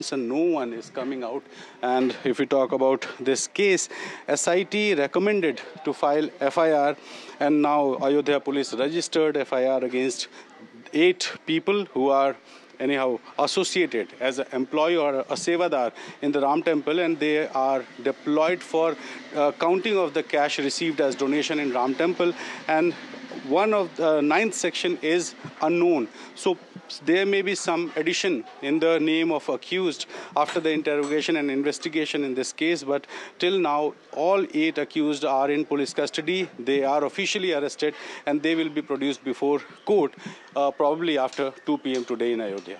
and no one is coming out. And if we talk about this case, SIT recommended to file FIR, and now Ayodhya police registered FIR against 8 people who are anyhow associated as an employee or a sevadar in the Ram temple, and they are deployed for counting of the cash received as donation in Ram temple. And one of the 9th section is unknown. So there may be some addition in the name of accused after the interrogation and investigation in this case. But till now, all 8 accused are in police custody. They are officially arrested and they will be produced before court probably after 2 p.m. today in Ayodhya.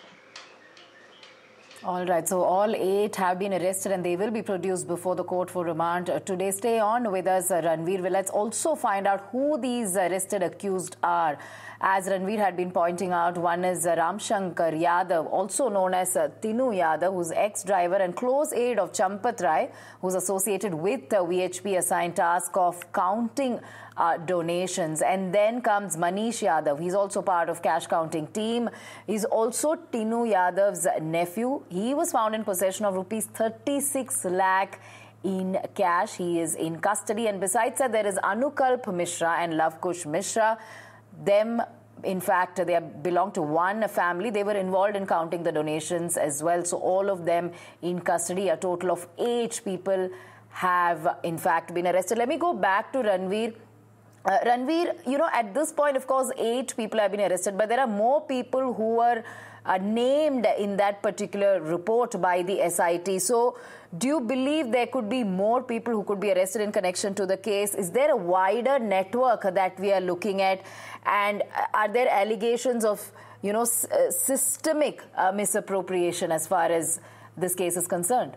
All right, so all 8 have been arrested and they will be produced before the court for remand today. Stay on with us, Ranveer. Well, let's also find out who these arrested accused are. As Ranveer had been pointing out, one is Ramshankar Yadav, also known as Tinu Yadav, who's ex-driver and close aide of Champat Rai, who's associated with the VHP assigned task of counting donations. And then comes Manish Yadav. He's also part of cash counting team. He's also Tinu Yadav's nephew. He was found in possession of rupees 36 lakh in cash. He is in custody. And besides that, there is Anukalp Mishra and Lavkush Mishra. Them, in fact, they belong to one family. They were involved in counting the donations as well. So all of them in custody. A total of 8 people have, in fact, been arrested. Let me go back to Ranveer. Ranveer, you know, at this point, of course, 8 people have been arrested, but there are more people who were named in that particular report by the SIT. So do you believe there could be more people who could be arrested in connection to the case? Is there a wider network that we are looking at? And are there allegations of, you know, systemic misappropriation as far as this case is concerned?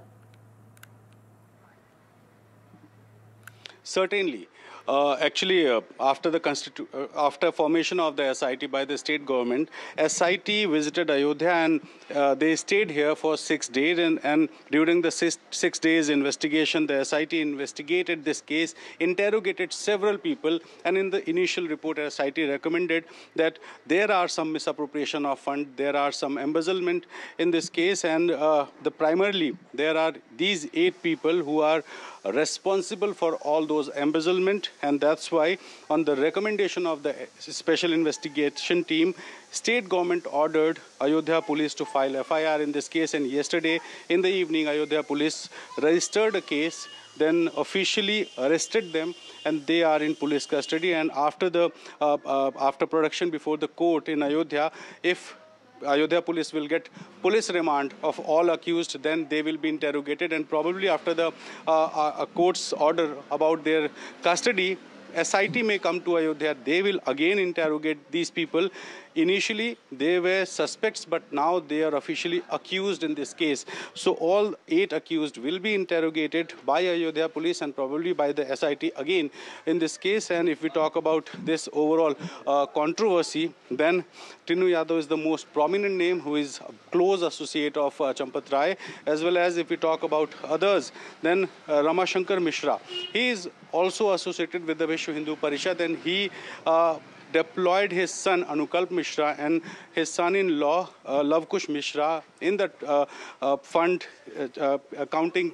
Certainly. Actually, after formation of the SIT by the state government, SIT visited Ayodhya and they stayed here for 6 days. And during the 6 days investigation, the SIT investigated this case, interrogated several people. And in the initial report, SIT recommended that there are some misappropriation of fund, there are some embezzlement in this case. And primarily, there are these 8 people who are responsible for all those embezzlement, and that's why on the recommendation of the special investigation team, state government ordered Ayodhya police to file FIR in this case. And yesterday in the evening, Ayodhya police registered a case, then officially arrested them, and they are in police custody. And after the after production before the court in Ayodhya, if Ayodhya police will get police remand of all accused, then they will be interrogated, and probably after the court's order about their custody, SIT may come to Ayodhya. They will again interrogate these people. Initially, they were suspects, but now they are officially accused in this case. So all 8 accused will be interrogated by Ayodhya police and probably by the SIT again in this case. And if we talk about this overall controversy, then Tinu Yadav is the most prominent name, who is a close associate of Champat Rai. As well as if we talk about others, then Ramashankar Mishra. He is also associated with the Vishwa Hindu Parishad, and he deployed his son Anukalp Mishra and his son-in-law Lavkush Mishra in the fund accounting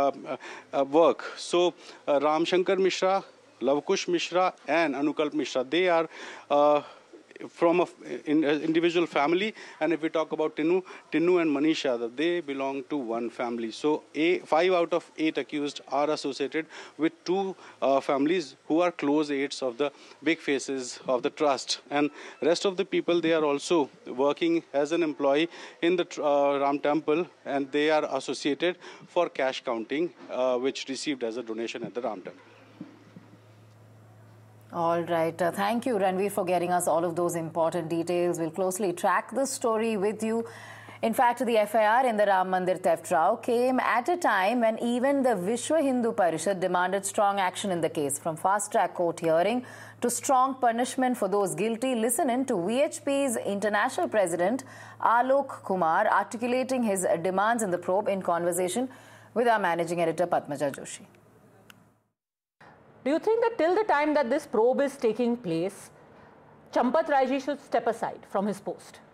work. So Ramshankar Mishra, Lavkush Mishra and Anukalp Mishra, they are from an individual family. And if we talk about Tinu and Manish Yadav, they belong to one family. So 5 out of 8 accused are associated with 2 families who are close aides of the big faces of the trust. And rest of the people, they are also working as an employee in the Ram temple, and they are associated for cash counting, which received as a donation at the Ram temple. All right. Thank you, Ranveer, for getting us all of those important details. We'll closely track this story with you. In fact, the FIR in the Ram Mandir theft row came at a time when even the Vishwa Hindu Parishad demanded strong action in the case. From fast-track court hearing to strong punishment for those guilty, listen in to VHP's international president, Alok Kumar, articulating his demands in the probe in conversation with our managing editor, Padmaja Joshi. Do you think that till the time that this probe is taking place, Champat Rai ji should step aside from his post?